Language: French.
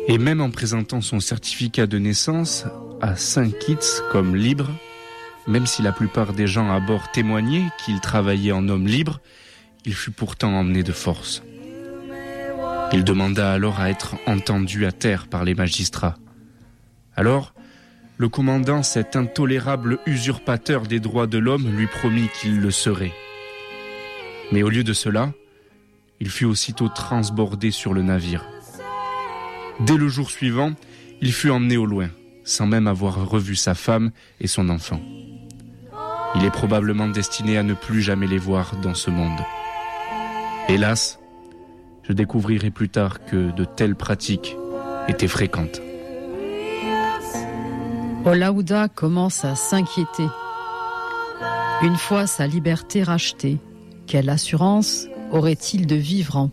Et même en présentant son certificat de naissance à Saint-Kitts comme libre, même si la plupart des gens à bord témoignaient qu'il travaillait en homme libre, il fut pourtant emmené de force. Il demanda alors à être entendu à terre par les magistrats. Alors, le commandant, cet intolérable usurpateur des droits de l'homme, lui promit qu'il le serait. Mais au lieu de cela, il fut aussitôt transbordé sur le navire. Dès le jour suivant, il fut emmené au loin, sans même avoir revu sa femme et son enfant. Il est probablement destiné à ne plus jamais les voir dans ce monde. Hélas, je découvrirai plus tard que de telles pratiques étaient fréquentes. Olaouda commence à s'inquiéter. Une fois sa liberté rachetée, quelle assurance aurait-il de vivre en paix ?